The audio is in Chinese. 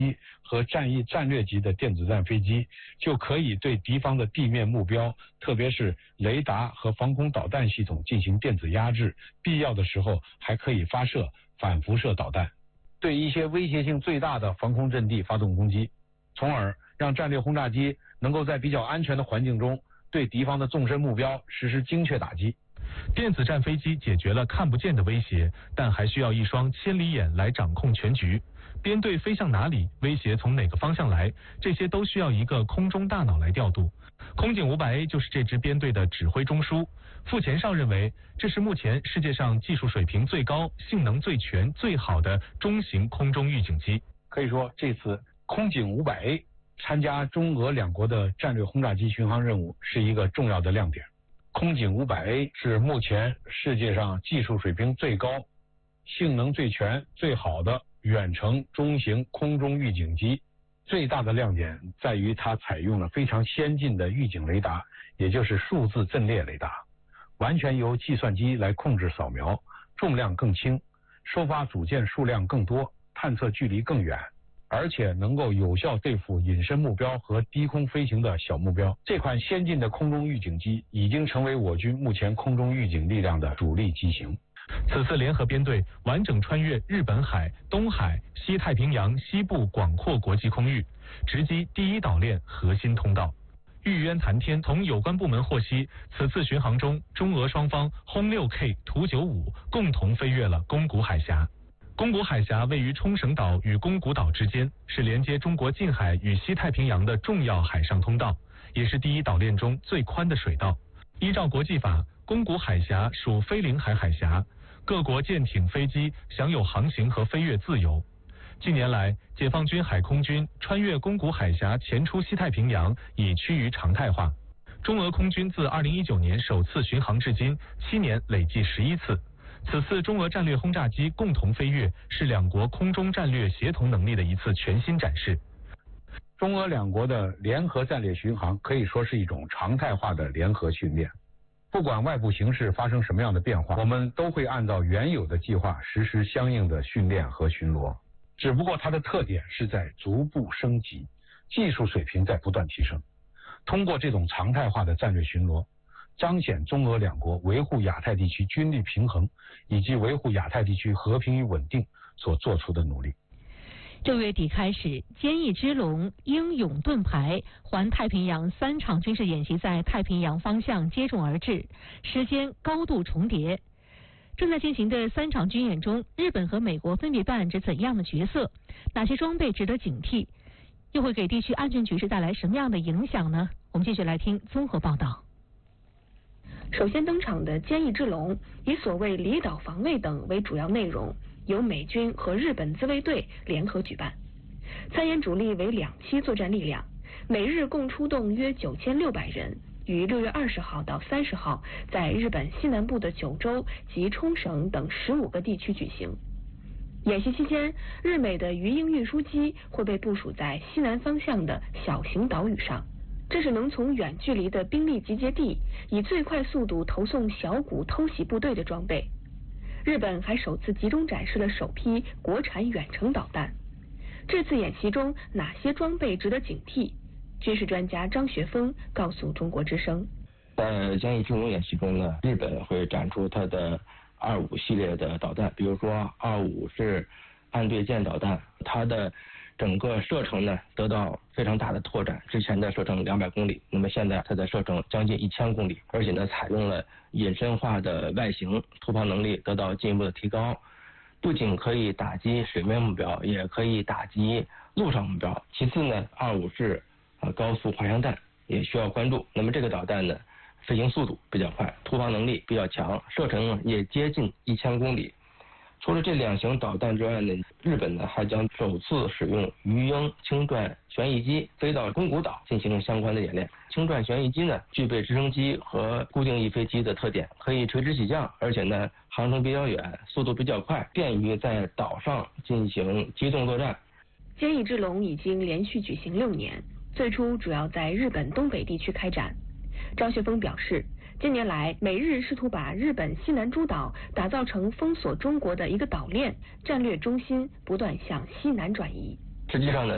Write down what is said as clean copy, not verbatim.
和战役战略级的电子战飞机，就可以对敌方的地面目标，特别是雷达和防空导弹系统进行电子压制，必要的时候还可以发射反辐射导弹，对一些威胁性最大的防空阵地发动攻击，从而让战略轰炸机能够在比较安全的环境中对敌方的纵深目标实施精确打击。 电子战飞机解决了看不见的威胁，但还需要一双千里眼来掌控全局。编队飞向哪里，威胁从哪个方向来，这些都需要一个空中大脑来调度。空警 500A 就是这支编队的指挥中枢。傅前哨认为，这是目前世界上技术水平最高、性能最全、最好的中型空中预警机。 可以说，这次空警 500A 参加中俄两国的战略轰炸机巡航任务是一个重要的亮点。空警 500A 是目前世界上技术水平最高、性能最全、最好的远程中型空中预警机。最大的亮点在于它采用了非常先进的预警雷达，也就是数字阵列雷达，完全由计算机来控制扫描，重量更轻，收发组件数量更多，探测距离更远，而且能够有效对付隐身目标和低空飞行的小目标。这款先进的空中预警机已经成为我军目前空中预警力量的主力机型。 此次联合编队完整穿越日本海、东海、西太平洋西部广阔国际空域，直击第一岛链核心通道。玉渊谈天从有关部门获悉，此次巡航中，中俄双方轰 6K 图95共同飞越了宫古海峡。宫古海峡位于冲绳岛与宫古岛之间，是连接中国近海与西太平洋的重要海上通道，也是第一岛链中最宽的水道。依照国际法，宫古海峡属非领海海峡，各国舰艇、飞机享有航行和飞越自由。近年来，解放军海空军穿越宫古海峡前出西太平洋已趋于常态化。中俄空军自2019年首次巡航至今，7年累计11次。此次中俄战略轰炸机共同飞越，是两国空中战略协同能力的一次全新展示。 中俄两国的联合战略巡航可以说是一种常态化的联合训练。不管外部形势发生什么样的变化，我们都会按照原有的计划实施相应的训练和巡逻。只不过它的特点是在逐步升级，技术水平在不断提升。通过这种常态化的战略巡逻，彰显中俄两国维护亚太地区军力平衡以及维护亚太地区和平与稳定所做出的努力。 6月底开始，坚毅之龙、英勇盾牌、环太平洋3场军事演习在太平洋方向接踵而至，时间高度重叠。正在进行的3场军演中，日本和美国分别扮演着怎样的角色？哪些装备值得警惕？又会给地区安全局势带来什么样的影响呢？我们继续来听综合报道。 首先登场的坚毅之龙，以所谓离岛防卫等为主要内容，由美军和日本自卫队联合举办。参演主力为2栖作战力量，美日共出动约9600人，于6月20号到30号在日本西南部的九州及冲绳等15个地区举行。演习期间，日美的鱼鹰运输机会被部署在西南方向的小型岛屿上，这是能从远距离的兵力集结地以最快速度投送小股偷袭部队的装备。日本还首次集中展示了首批国产远程导弹。这次演习中哪些装备值得警惕？军事专家张学峰告诉中国之声， 在坚毅之龙演习中呢，日本会展出它的25系列的导弹，比如说25是岸对舰导弹，它的整个射程呢得到非常大的拓展，之前的射程200公里，那么现在它的射程将近1000公里，而且呢采用了隐身化的外形，突防能力得到进一步的提高，不仅可以打击水面目标，也可以打击陆上目标。其次呢，25是高速滑翔弹也需要关注，那么这个导弹呢飞行速度比较快，突防能力比较强，射程也接近1000公里。除了这2型导弹之外呢，日本呢还将首次使用鱼鹰轻转旋翼机飞到宫古岛进行相关的演练。轻转旋翼机呢具备直升机和固定翼飞机的特点，可以垂直起降，而且呢航程比较远，速度比较快，便于在岛上进行机动作战。 坚毅之龙已经连续举行6年，最初主要在日本东北地区开展。张学峰表示，近年来美日试图把日本西南诸岛打造成封锁中国的一个岛链，战略中心不断向西南转移。 实际上呢，